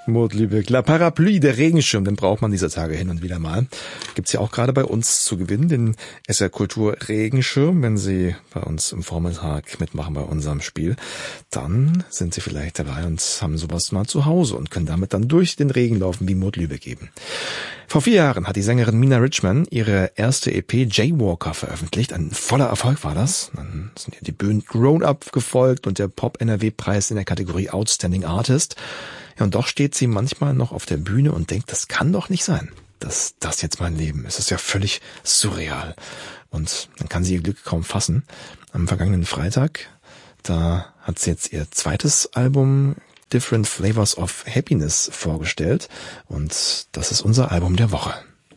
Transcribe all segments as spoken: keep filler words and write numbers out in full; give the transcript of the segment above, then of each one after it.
Maud Lübeck. La Parapluie, der Regenschirm, den braucht man dieser Tage hin und wieder mal. Gibt's ja auch gerade bei uns zu gewinnen, den S R Kultur Regenschirm. Wenn Sie bei uns im Vormittag mitmachen bei unserem Spiel, dann sind Sie vielleicht dabei und haben sowas mal zu Hause und können damit dann durch den Regen laufen, wie Maud Lübeck eben. Vor vier Jahren hat die Sängerin Mina Richman ihre erste E P Jaywalker veröffentlicht. Ein voller Erfolg war das. Dann sind ihr die Bühnen Grown Up gefolgt und der Pop-N R W-Preis in der Kategorie Outstanding Artist. Ja, und doch steht sie manchmal noch auf der Bühne und denkt, das kann doch nicht sein, dass das jetzt mein Leben ist. Das ist ja völlig surreal. Und dann kann sie ihr Glück kaum fassen. Am vergangenen Freitag, da hat sie jetzt ihr zweites Album Different Flavors of Happiness vorgestellt. Und das ist unser Album der Woche.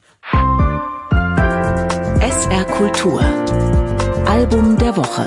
S R Kultur. Album der Woche.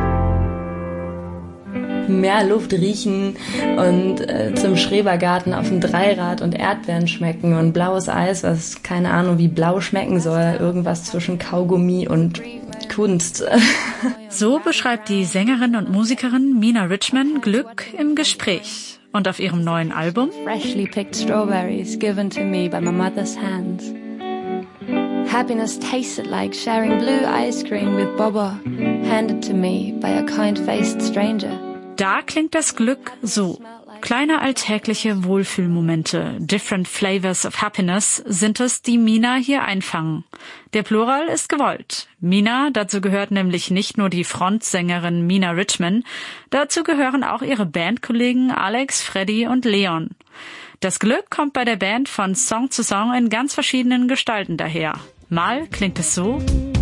Mehr Luft riechen und äh, zum Schrebergarten auf dem Dreirad und Erdbeeren schmecken und blaues Eis, was keine Ahnung wie blau schmecken soll. Irgendwas zwischen Kaugummi und Kunst. So beschreibt die Sängerin und Musikerin Mina Richman Glück im Gespräch. Und auf ihrem neuen Album Freshly picked strawberries given to me by my mother's hands. Happiness tasted like sharing blue ice cream with Boba, handed to me by a kind-faced stranger. Da klingt das Glück so. Kleine alltägliche Wohlfühlmomente, different flavors of happiness, sind es, die Mina hier einfangen. Der Plural ist gewollt. Mina, dazu gehört nämlich nicht nur die Frontsängerin Mina Richman, dazu gehören auch ihre Bandkollegen Alex, Freddy und Leon. Das Glück kommt bei der Band von Song zu Song in ganz verschiedenen Gestalten daher. Mal klingt es so.